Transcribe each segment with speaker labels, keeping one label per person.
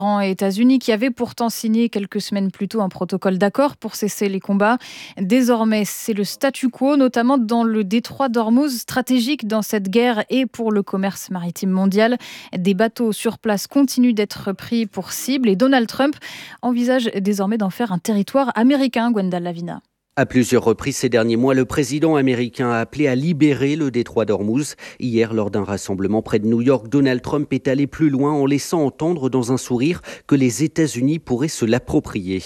Speaker 1: et États-Unis qui avaient pourtant signé quelques semaines plus tôt un protocole d'accord pour cesser les combats. Désormais, c'est le statu quo, notamment dans le détroit d'Ormuz, stratégique dans cette guerre et pour le commerce maritime mondial. Des bateaux sur place continuent d'être pris pour cible et Donald Trump envisage désormais d'en faire un territoire américain, Gwenda Lavina.
Speaker 2: À plusieurs reprises ces derniers mois, le président américain a appelé à libérer le détroit d'Ormuz. Hier, lors d'un rassemblement près de New York, Donald Trump est allé plus loin en laissant entendre dans un sourire que les États-Unis pourraient se l'approprier.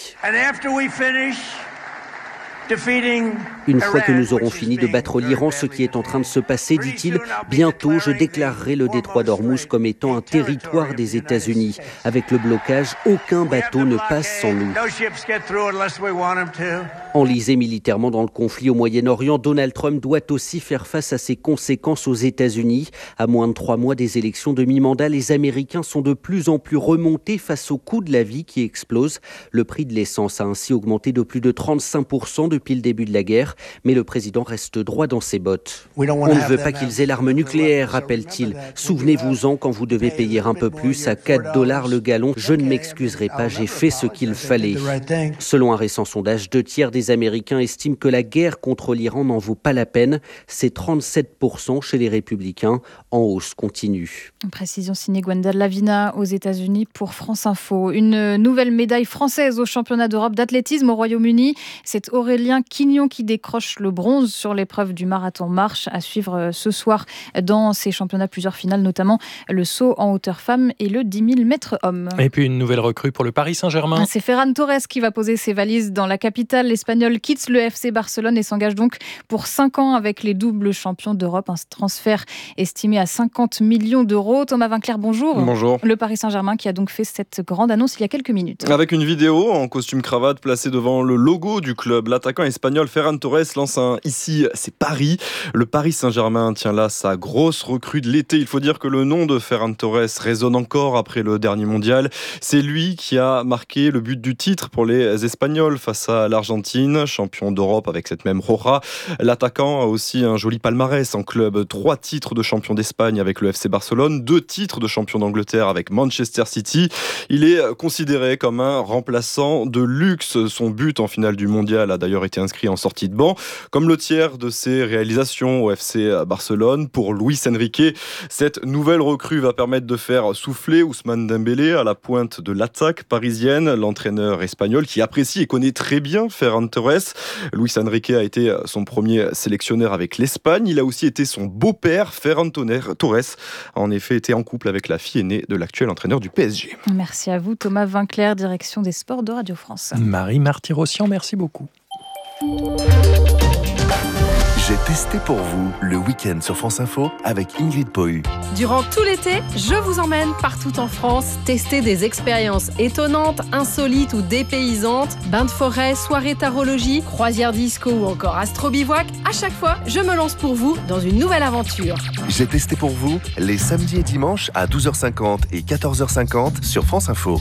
Speaker 2: Une fois que nous aurons fini de battre l'Iran, ce qui est en train de se passer, dit-il, bientôt je déclarerai le détroit d'Ormuz comme étant un territoire des États-Unis. Avec le blocage, aucun bateau ne passe sans nous. Enlisé militairement dans le conflit au Moyen-Orient, Donald Trump doit aussi faire face à ses conséquences aux États-Unis. À moins de 3 mois des élections de mi-mandat, les Américains sont de plus en plus remontés face au coût de la vie qui explose. Le prix de l'essence a ainsi augmenté de plus de 35% depuis le début de la guerre, mais le président reste droit dans ses bottes. On ne veut pas qu'ils aient l'arme nucléaire, rappelle-t-il. Souvenez-vous-en quand vous devez payer un peu plus, à $4 le gallon. Je ne m'excuserai pas, j'ai fait ce qu'il fallait. Selon un récent sondage, 2/3 des Américains estiment que la guerre contre l'Iran n'en vaut pas la peine. C'est 37% chez les républicains, en hausse continue.
Speaker 1: Précision signée Gwenda Lavina aux États-Unis pour France Info. Une nouvelle médaille française au championnat d'Europe d'athlétisme au Royaume-Uni. C'est Aurélien Quignon qui décroche le bronze sur l'épreuve du marathon marche à suivre ce soir dans ces championnats. Plusieurs finales, notamment le saut en hauteur femme et le 10 000 mètres hommes.
Speaker 3: Et puis une nouvelle recrue pour le Paris Saint-Germain.
Speaker 1: C'est Ferran Torres qui va poser ses valises dans la capitale. L'Espagnol quitte le FC Barcelone et s'engage donc pour 5 ans avec les doubles champions d'Europe. Un transfert estimé à 50 millions d'euros. Thomas Vinclair, bonjour.
Speaker 4: Bonjour.
Speaker 1: Le Paris Saint-Germain qui a donc fait cette grande annonce il y a quelques minutes.
Speaker 4: Avec une vidéo en costume cravate placée devant le logo du club, l'attaquant espagnol Ferran Torres lance ici, c'est Paris. Le Paris Saint-Germain tient là sa grosse recrue de l'été. Il faut dire que le nom de Ferran Torres résonne encore après le dernier mondial. C'est lui qui a marqué le but du titre pour les Espagnols face à l'Argentine, champion d'Europe avec cette même Roja. L'attaquant a aussi un joli palmarès en club. 3 titres de champion d'Espagne avec le FC Barcelone, 2 titres de champion d'Angleterre avec Manchester City. Il est considéré comme un remplaçant de luxe. Son but en finale du mondial a d'ailleurs été inscrit en sortie de banc. Comme le tiers de ses réalisations au FC Barcelone, pour Luis Enrique, cette nouvelle recrue va permettre de faire souffler Ousmane Dembélé à la pointe de l'attaque parisienne. L'entraîneur espagnol qui apprécie et connaît très bien Ferran Torres. Luis Enrique a été son premier sélectionneur avec l'Espagne. Il a aussi été son beau-père, Ferran Torres, a en effet été en couple avec la fille aînée de l'actuel entraîneur du PSG.
Speaker 1: Merci à vous Thomas Vinclair, direction des sports de Radio France.
Speaker 3: Marie Martyrossian, merci beaucoup.
Speaker 5: J'ai testé pour vous le week-end sur France Info avec Ingrid Pohl.
Speaker 6: Durant tout l'été, je vous emmène partout en France tester des expériences étonnantes, insolites ou dépaysantes. Bains de forêt, soirée tarologie, croisière disco ou encore astro-bivouac. À chaque fois, je me lance pour vous dans une nouvelle aventure.
Speaker 5: J'ai testé pour vous les samedis et dimanches à 12h50 et 14h50 sur France Info.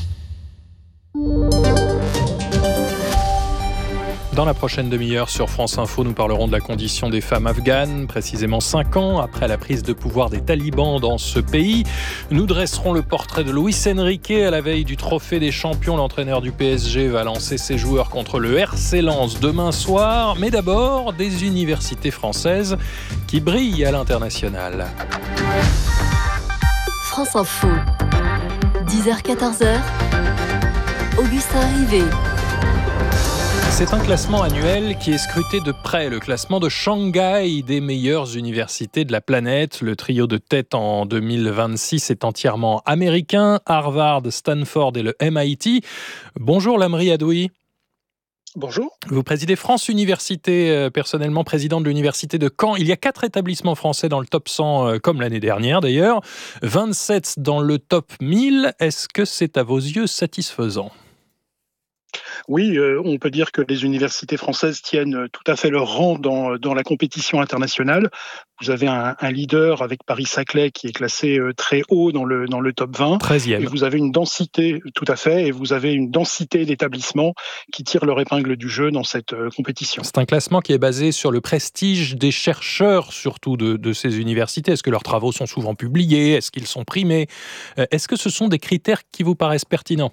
Speaker 3: Dans la prochaine demi-heure sur France Info, nous parlerons de la condition des femmes afghanes, précisément 5 ans après la prise de pouvoir des talibans dans ce pays. Nous dresserons le portrait de Luis Enrique à la veille du trophée des champions. L'entraîneur du PSG va lancer ses joueurs contre le RC Lens demain soir. Mais d'abord, des universités françaises qui brillent à l'international.
Speaker 7: France Info, 10h-14h, Augustin Rivet.
Speaker 3: C'est un classement annuel qui est scruté de près, le classement de Shanghai des meilleures universités de la planète. Le trio de tête en 2026 est entièrement américain, Harvard, Stanford et le MIT. Bonjour Lamri Adoui.
Speaker 8: Bonjour.
Speaker 3: Vous présidez France Université, personnellement président de l'université de Caen. Il y a 4 établissements français dans le top 100, comme l'année dernière d'ailleurs, 27 dans le top 1000. Est-ce que c'est à vos yeux satisfaisant ?
Speaker 8: Oui, on peut dire que les universités françaises tiennent tout à fait leur rang dans la compétition internationale. Vous avez un leader avec Paris-Saclay qui est classé très haut dans le top 20.
Speaker 3: 13e.
Speaker 8: Et vous avez une densité, tout à fait, et vous avez une densité d'établissements qui tirent leur épingle du jeu dans cette compétition.
Speaker 3: C'est un classement qui est basé sur le prestige des chercheurs, surtout de ces universités. Est-ce que leurs travaux sont souvent publiés? Est-ce qu'ils sont primés? Est-ce que ce sont des critères qui vous paraissent pertinents?